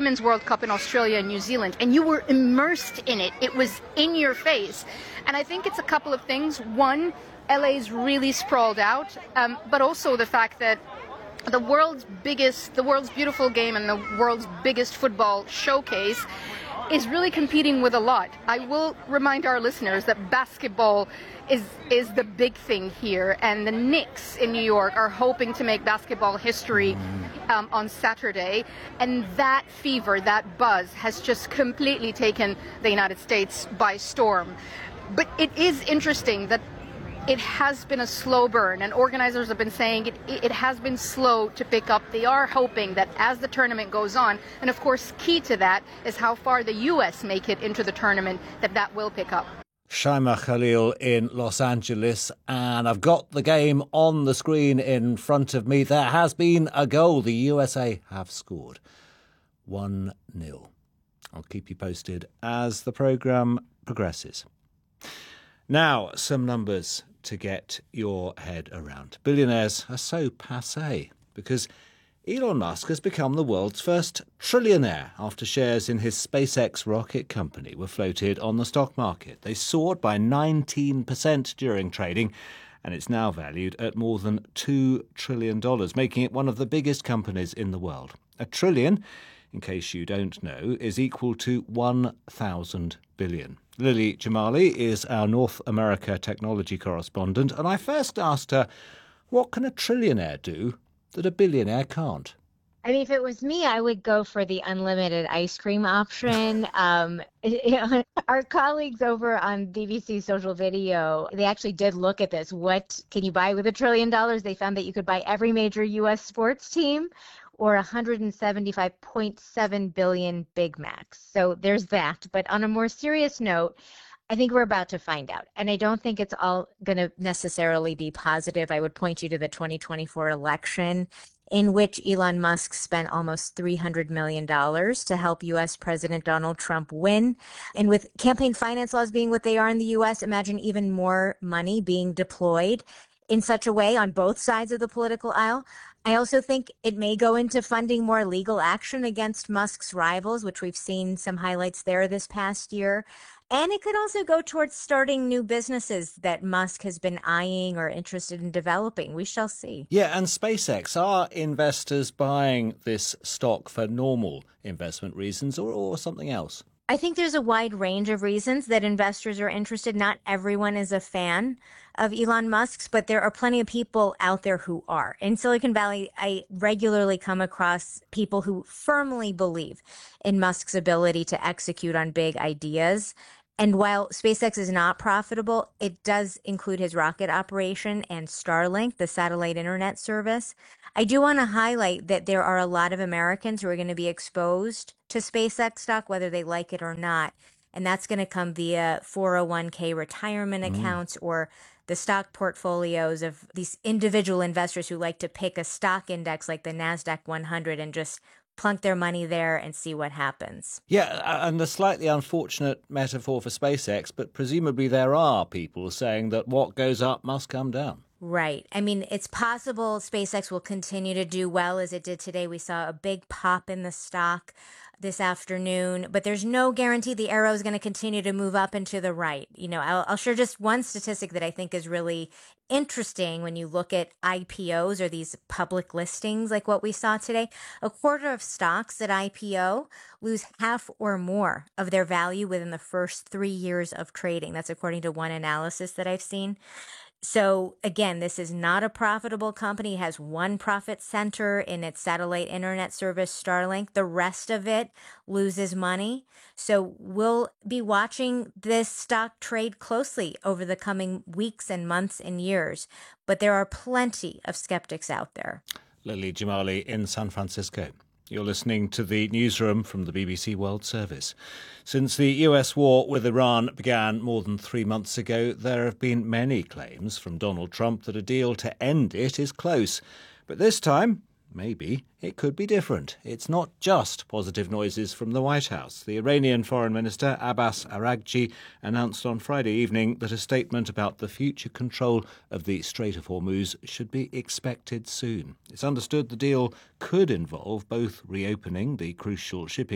Women's World Cup in Australia and New Zealand, and you were immersed in it. It was in your face. And I think it's a couple of things. One, LA's really sprawled out, but also the fact that the world's beautiful game and the world's biggest football showcase is really competing with a lot. I will remind our listeners that basketball is the big thing here, and the Knicks in New York are hoping to make basketball history on Saturday, and that fever, that buzz has just completely taken the United States by storm. But it is interesting that it has been a slow burn, and organizers have been saying it has been slow to pick up. They are hoping that as the tournament goes on, and of course key to that is how far the U.S. make it into the tournament, that will pick up. Shaima Khalil in Los Angeles, and I've got the game on the screen in front of me. There has been a goal. The USA have scored 1-0. I'll keep you posted as the programme progresses. Now, some numbers to get your head around. Billionaires are so passé because Elon Musk has become the world's first trillionaire after shares in his SpaceX rocket company were floated on the stock market. They soared by 19% during trading, and it's now valued at more than $2 trillion, making it one of the biggest companies in the world. A trillion, in case you don't know, is equal to 1,000 billion. Lily Jamali is our North America technology correspondent, and I first asked her, what can a trillionaire do that a billionaire can't? I mean, if it was me, I would go for the unlimited ice cream option. Our colleagues over on BBC Social Video, they actually did look at this. What can you buy with $1 trillion? They found that you could buy every major U.S. sports team or 175.7 billion Big Macs. So there's that. But on a more serious note, I think we're about to find out. And I don't think it's all going to necessarily be positive. I would point you to the 2024 election, in which Elon Musk spent almost $300 million to help U.S. President Donald Trump win. And with campaign finance laws being what they are in the U.S., imagine even more money being deployed in such a way on both sides of the political aisle. I also think it may go into funding more legal action against Musk's rivals, which we've seen some highlights there this past year. And it could also go towards starting new businesses that Musk has been eyeing or interested in developing. We shall see. Yeah, and SpaceX, are investors buying this stock for normal investment reasons or something else? I think there's a wide range of reasons that investors are interested. Not everyone is a fan of Elon Musk's, but there are plenty of people out there who are. In Silicon Valley, I regularly come across people who firmly believe in Musk's ability to execute on big ideas. And while SpaceX is not profitable, it does include his rocket operation and Starlink, the satellite internet service. I do want to highlight that there are a lot of Americans who are going to be exposed to SpaceX stock, whether they like it or not. And that's going to come via 401k retirement accounts or the stock portfolios of these individual investors who like to pick a stock index like the NASDAQ 100 and just plunk their money there and see what happens. Yeah, and a slightly unfortunate metaphor for SpaceX, but presumably there are people saying that what goes up must come down. Right. I mean, it's possible SpaceX will continue to do well as it did today. We saw a big pop in the stock this afternoon, but there's no guarantee the arrow is going to continue to move up and to the right. You know, I'll share just one statistic that I think is really interesting when you look at IPOs or these public listings like what we saw today. A quarter of stocks at IPO lose half or more of their value within the first 3 years of trading. That's according to one analysis that I've seen. So again, this is not a profitable company. It has one profit center in its satellite internet service, Starlink. The rest of it loses money. So we'll be watching this stock trade closely over the coming weeks and months and years. But there are plenty of skeptics out there. Lily Jamali in San Francisco. You're listening to the newsroom from the BBC World Service. Since the US war with Iran began more than 3 months ago, there have been many claims from Donald Trump that a deal to end it is close. But this time, maybe, it could be different. It's not just positive noises from the White House. The Iranian Foreign Minister Abbas Araghchi announced on Friday evening that a statement about the future control of the Strait of Hormuz should be expected soon. It's understood the deal could involve both reopening the crucial shipping